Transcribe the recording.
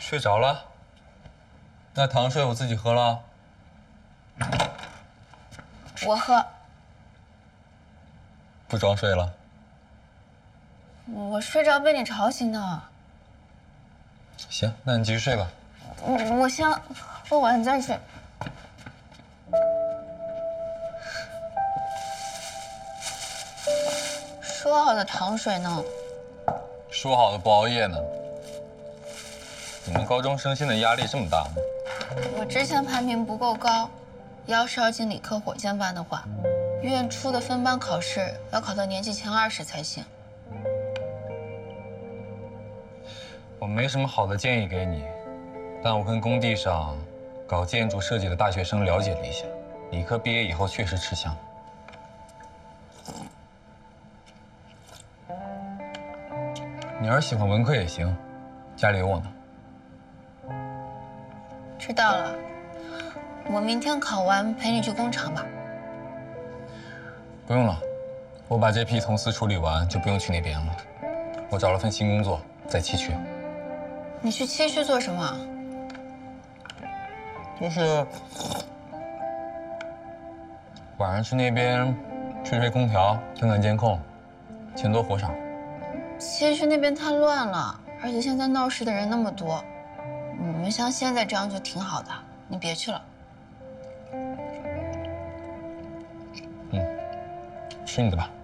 睡着了？那糖水我自己喝了。 我喝。 不装睡了？ 我睡着被你吵醒的。 行，那你继续睡吧。 我先喝完再睡。说好的糖水呢？ 说好的不熬夜呢？你们高中生现在压力这么大吗？ 我之前排名不够高，要是要进理科火箭班的话，院出的分班考试要考到年级前20才行。 我没什么好的建议给你，但我跟工地上搞建筑设计的大学生了解了一下，理科毕业以后确实吃香。你要是喜欢文科也行，家里有我呢。 知道了，我明天考完陪你去工厂吧。 不用了，我把这批从司处理完就不用去那边了。我找了份新工作，在七区。 你去七区做什么？ 就是晚上去那边吹吹空调，看看监控，钱多活少。 七区那边太乱了，而且现在闹事的人那么多，我们像现在这样就挺好的，你别去了。 吃你的吧。